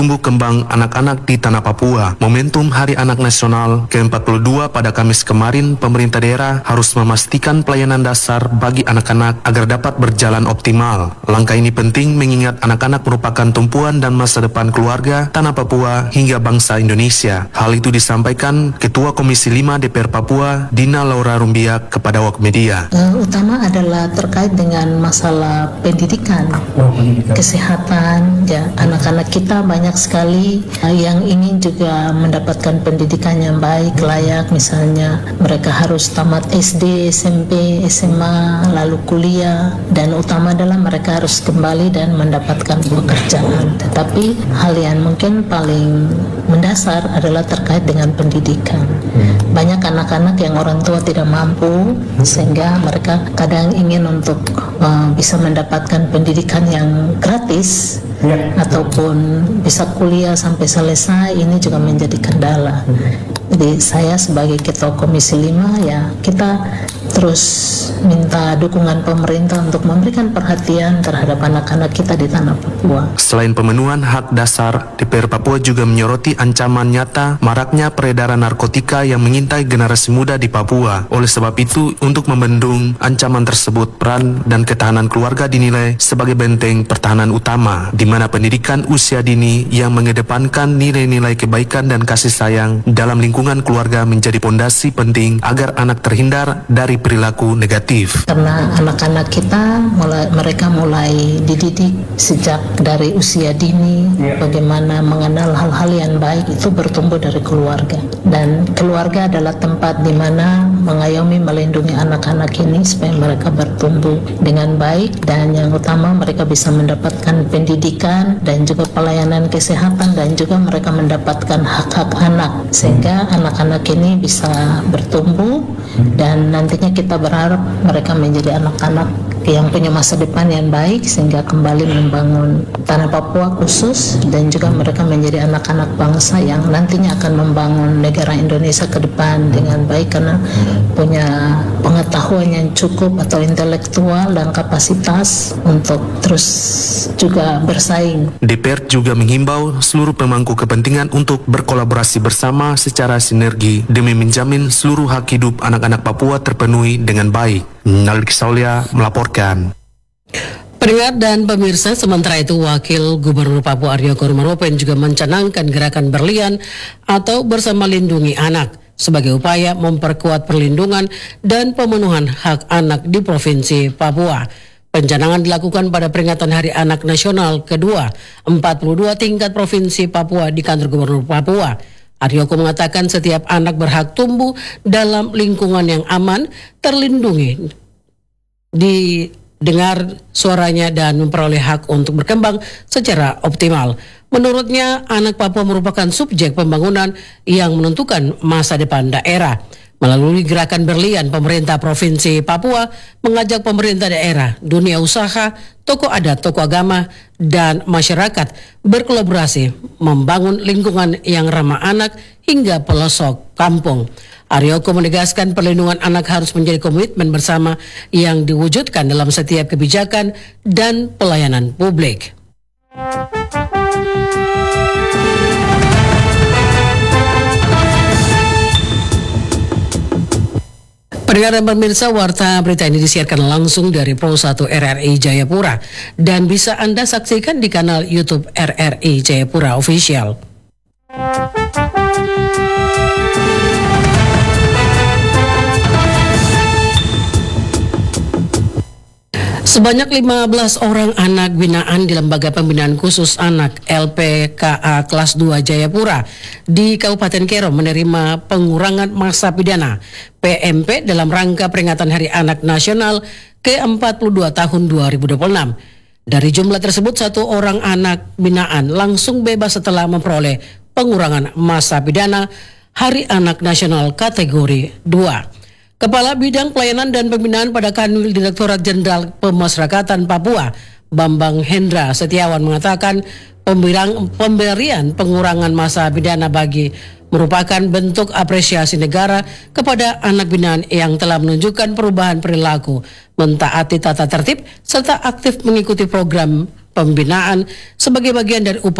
tumbuh kembang anak-anak di tanah Papua. Momentum Hari Anak Nasional ke-42 pada Kamis kemarin, pemerintah daerah harus memastikan pelayanan dasar bagi anak-anak agar dapat berjalan optimal. Langkah ini penting mengingat anak-anak merupakan tumpuan dan masa depan keluarga, tanah Papua, hingga bangsa Indonesia. Hal itu disampaikan Ketua Komisi 5 DPR Papua, Dina Laura Rumbiak, kepada awak media. Utama adalah terkait dengan masalah pendidikan, kesehatan. Ya, anak-anak kita banyak sekali yang ingin juga mendapatkan pendidikan yang baik, layak. Misalnya mereka harus tamat SD, SMP, SMA, lalu kuliah, dan utama adalah mereka harus kembali dan mendapatkan pekerjaan. Tetapi hal yang mungkin paling mendasar adalah terkait dengan pendidikan. Banyak anak-anak yang orang tua tidak mampu, sehingga mereka kadang ingin untuk bisa mendapatkan pendidikan yang gratis, ataupun bisa kuliah sampai selesai. Ini juga menjadi kendala. Jadi saya sebagai Ketua Komisi 5, ya, kita terus minta dukungan pemerintah untuk memberikan perhatian terhadap anak-anak kita di tanah Papua. Selain pemenuhan hak dasar, DPR Papua juga menyoroti ancaman nyata maraknya peredaran narkotika yang mengintai generasi muda di Papua. Oleh sebab itu, untuk membendung ancaman tersebut, peran dan ketahanan keluarga dinilai sebagai benteng pertahanan utama, di mana pendidikan usia dini yang mengedepankan nilai-nilai kebaikan dan kasih sayang dalam lingkungan keluarga menjadi pondasi penting agar anak terhindar dari perilaku negatif. Karena anak-anak kita mereka mulai dididik sejak dari usia dini, bagaimana mengenal hal-hal yang baik itu bertumbuh dari keluarga. Dan keluarga adalah tempat di mana mengayomi, melindungi anak-anak ini supaya mereka bertumbuh dengan baik, dan yang utama mereka bisa mendapatkan pendidikan dan juga pelayanan kesehatan, dan juga mereka mendapatkan hak-hak anak, sehingga anak-anak ini bisa bertumbuh, dan nantinya kita berharap mereka menjadi anak-anak yang punya masa depan yang baik, sehingga kembali membangun tanah Papua khusus, dan juga mereka menjadi anak-anak bangsa yang nantinya akan membangun negara Indonesia ke depan dengan baik, karena punya pengetahuan yang cukup atau intelektual dan kapasitas untuk terus juga bersaing. DPR juga menghimbau seluruh pemangku kepentingan untuk berkolaborasi bersama secara sinergi demi menjamin seluruh hak hidup anak-anak Papua terpenuhi dengan baik. Naldi Saulia melaporkan. Pendengar dan pemirsa, sementara itu Wakil Gubernur Papua Aryo Korumaropen juga mencanangkan gerakan berlian atau bersama lindungi anak sebagai upaya memperkuat perlindungan dan pemenuhan hak anak di Provinsi Papua. Pencanangan dilakukan pada peringatan Hari Anak Nasional kedua 42 tingkat Provinsi Papua di kantor Gubernur Papua. Aryoko mengatakan setiap anak berhak tumbuh dalam lingkungan yang aman, terlindungi, didengar suaranya dan memperoleh hak untuk berkembang secara optimal. Menurutnya, anak Papua merupakan subjek pembangunan yang menentukan masa depan daerah. Melalui gerakan berlian, pemerintah Provinsi Papua mengajak pemerintah daerah, dunia usaha, tokoh adat, tokoh agama, dan masyarakat berkolaborasi membangun lingkungan yang ramah anak hingga pelosok kampung. Aryoko menegaskan perlindungan anak harus menjadi komitmen bersama yang diwujudkan dalam setiap kebijakan dan pelayanan publik. Pendengar dan pemirsa, warta berita ini disiarkan langsung dari Pro 1 RRI Jayapura dan bisa Anda saksikan di kanal YouTube RRI Jayapura Official. Sebanyak 15 orang anak binaan di Lembaga Pembinaan Khusus Anak LPKA Kelas 2 Jayapura di Kabupaten Kero menerima pengurangan masa pidana PMP dalam rangka peringatan Hari Anak Nasional ke-42 tahun 2026. Dari jumlah tersebut, 1 orang anak binaan langsung bebas setelah memperoleh pengurangan masa pidana Hari Anak Nasional kategori 2. Kepala Bidang Pelayanan dan Pembinaan pada Kanwil Direktorat Jenderal Pemasyarakatan Papua, Bambang Hendra Setiawan mengatakan pemberian pengurangan masa pidana bagi merupakan bentuk apresiasi negara kepada anak binaan yang telah menunjukkan perubahan perilaku, mentaati tata tertib, serta aktif mengikuti program pembinaan sebagai bagian dari upaya